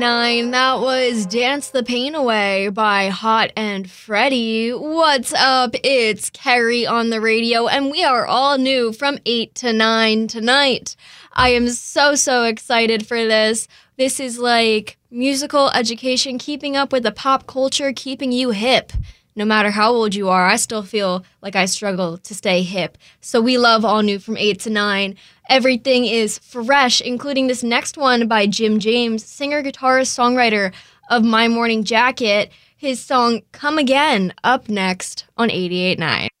That was Dance the Pain Away by Hot and Freddie. What's up? It's Carrie on the radio, and we are all new from 8 to 9 tonight. I am so excited for this. This is like musical education, keeping up with the pop culture, keeping you hip. No matter how old you are, I still feel like I struggle to stay hip. So we love All New from 8 to 9. Everything is fresh, including this next one by Jim James, singer, guitarist, songwriter of My Morning Jacket. His song Come Again, up next on 88.9.